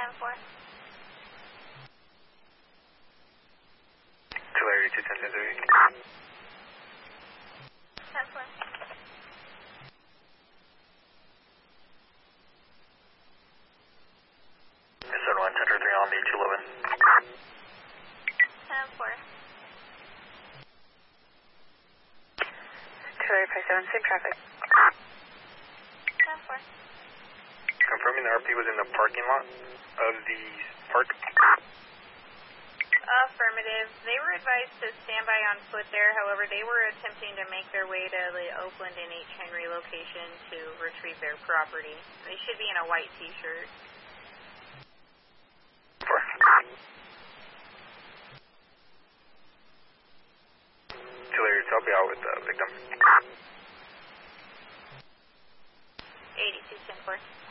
10-4. Tulare 210-3. 10-4. Zone 1, Center 3 on the 211. 10-4. Tulare 57, same traffic. 10-4. Confirming the RP was in the parking lot of the park. Affirmative. They were advised to stand by on foot there. However, they were attempting to make their way to the Oakland and H. Henry location to retrieve their property. They should be in a white t-shirt. 4. Tulare, I'll be out with the victim. 82-10-4.